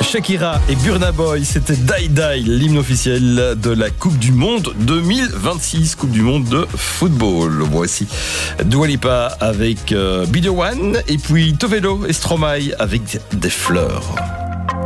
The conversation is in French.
Shakira et Burna Boy, c'était Die Die, l'hymne officiel de la Coupe du Monde 2026, Coupe du Monde de football. Voici Dua Lipa avec Be The One et puis Tovedo et Stromae avec des fleurs.